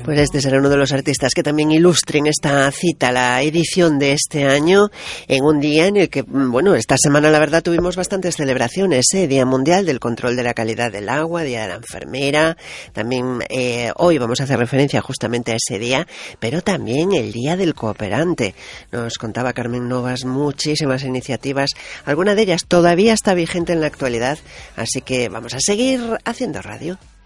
Pues este será uno de los artistas que también ilustren esta cita, la edición de este año, en un día en el que, bueno, esta semana la verdad tuvimos bastantes celebraciones, Día Mundial del Control de la Calidad del Agua, Día de la Enfermera, también hoy vamos a hacer referencia justamente a ese día, pero también el Día del Cooperante. Nos contaba Carmen Novas muchísimas iniciativas, alguna de ellas todavía está vigente en la actualidad, así que vamos a seguir haciendo radio.